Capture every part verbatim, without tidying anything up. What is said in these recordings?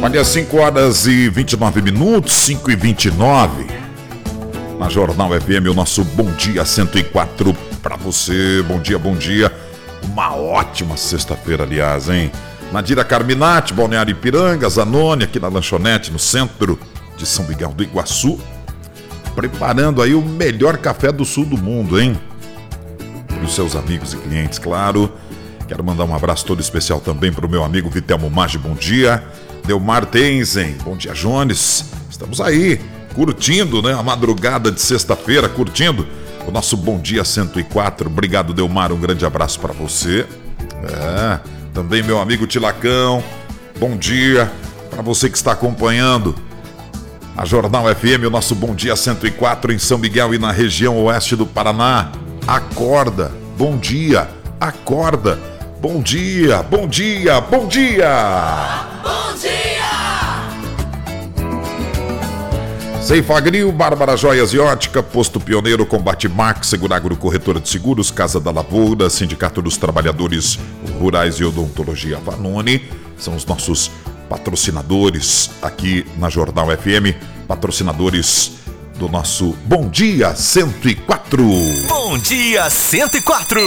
Olha, cinco horas e vinte e nove minutos, cinco e vinte e nove. Na Jornal F M, o nosso Bom Dia cento e quatro para você. Bom dia, bom dia. Uma ótima sexta-feira, aliás, hein? Nadira Carminati, Balneário Ipiranga, Zanoni, aqui na lanchonete, no centro de São Miguel do Iguaçu. Preparando aí o melhor café do sul do mundo, hein? Para os seus amigos e clientes, claro. Quero mandar um abraço todo especial também para o meu amigo Vitelmo Maggi, bom dia. Delmar Tenzen, bom dia, Jones. Estamos aí, curtindo, né? A madrugada de sexta-feira, curtindo o nosso Bom Dia cento e quatro. Obrigado, Delmar, um grande abraço para você. É, também meu amigo Tilacão, bom dia para você que está acompanhando a Jornal F M, o nosso Bom Dia cento e quatro em São Miguel e na região oeste do Paraná. Acorda, bom dia, acorda, bom dia, bom dia, bom dia! Bom dia! Ceifagril, Bárbara Joias e Ótica, Posto Pioneiro, Combate Max, Seguragro Corretora de Seguros, Casa da Lavoura, Sindicato dos Trabalhadores Rurais e Odontologia Vanoni, são os nossos patrocinadores aqui na Jornal F M, patrocinadores do nosso Bom Dia cento e quatro. Bom Dia cento e quatro.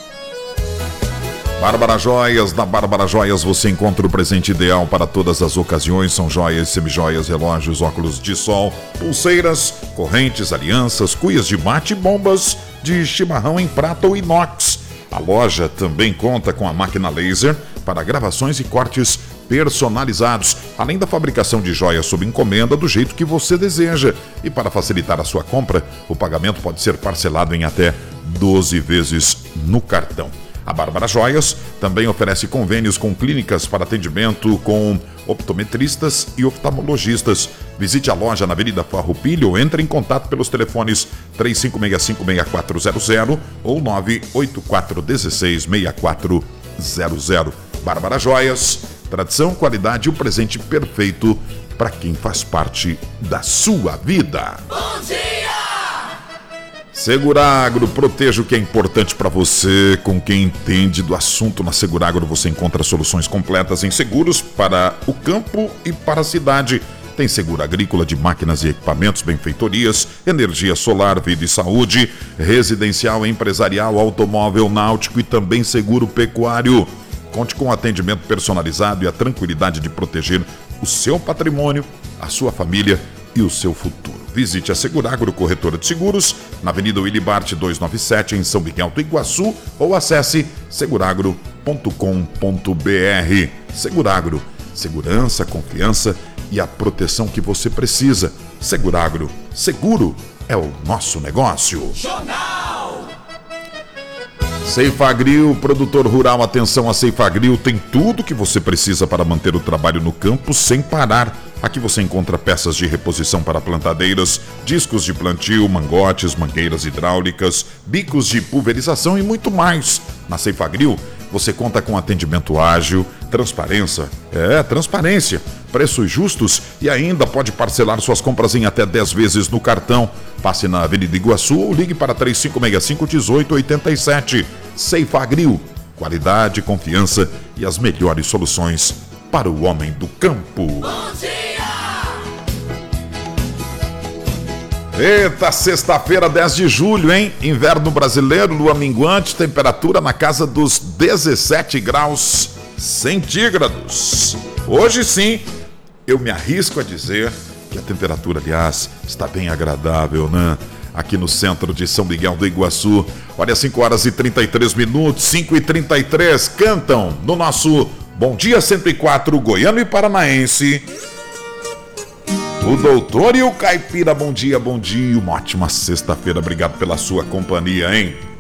Bárbara Joias, na Bárbara Joias você encontra o presente ideal para todas as ocasiões, são joias, semijoias, relógios, óculos de sol, pulseiras, correntes, alianças, cuias de mate e bombas de chimarrão em prata ou inox. A loja também conta com a máquina laser para gravações e cortes personalizados, além da fabricação de joias sob encomenda do jeito que você deseja. E para facilitar a sua compra, o pagamento pode ser parcelado em até doze vezes no cartão. A Bárbara Joias também oferece convênios com clínicas para atendimento com optometristas e oftalmologistas. Visite a loja na Avenida Farroupilha ou entre em contato pelos telefones três cinco seis cinco, seis quatro zero zero ou nove oito quatro um seis, seis quatro zero zero. Bárbara Joias, tradição, qualidade e o presente perfeito para quem faz parte da sua vida. Bom dia! Seguragro, proteja o que é importante para você. Com quem entende do assunto na Seguragro, você encontra soluções completas em seguros para o campo e para a cidade. Tem seguro agrícola de máquinas e equipamentos, benfeitorias, energia solar, vida e saúde, residencial, empresarial, automóvel, náutico e também seguro pecuário. Conte com atendimento personalizado e a tranquilidade de proteger o seu patrimônio, a sua família e o seu futuro. Visite a Seguragro Corretora de Seguros, na Avenida Willy Bart duzentos e noventa e sete, em São Miguel do Iguaçu, ou acesse seguragro ponto com ponto b r. Seguragro, segurança, confiança e a proteção que você precisa. Seguragro, seguro é o nosso negócio. Jornal! Ceifagril, produtor rural, atenção, a Ceifagril tem tudo que você precisa para manter o trabalho no campo sem parar. Aqui você encontra peças de reposição para plantadeiras, discos de plantio, mangotes, mangueiras hidráulicas, bicos de pulverização e muito mais. Na Ceifagril, você conta com atendimento ágil, transparência, é, transparência, preços justos e ainda pode parcelar suas compras em até dez vezes no cartão. Passe na Avenida Iguaçu ou ligue para três cinco seis cinco, um oito oito sete. Ceifagril, qualidade, confiança e as melhores soluções para o homem do campo. Bom dia! Eita, sexta-feira, dez de julho, hein? Inverno brasileiro, lua minguante, temperatura na casa dos dezessete graus centígrados. Hoje sim, eu me arrisco a dizer que a temperatura, aliás, está bem agradável, né? Aqui no centro de São Miguel do Iguaçu. Olha, cinco horas e trinta e três minutos, cinco e trinta e três, cantam no nosso Bom Dia cento e quatro, goiano e paranaense. O doutor e o caipira, bom dia, bom dia. Uma ótima sexta-feira, obrigado pela sua companhia, hein?